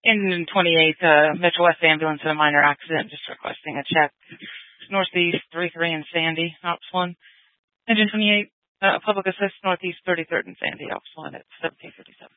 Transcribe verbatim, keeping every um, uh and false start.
Engine twenty-eight, uh, Metro West ambulance in a minor accident, just requesting a check. Northeast thirty-three in Sandy, Ops one. Engine twenty-eight, uh, public assist, Northeast thirty-third in Sandy, Ops one at seventeen fifty-seven.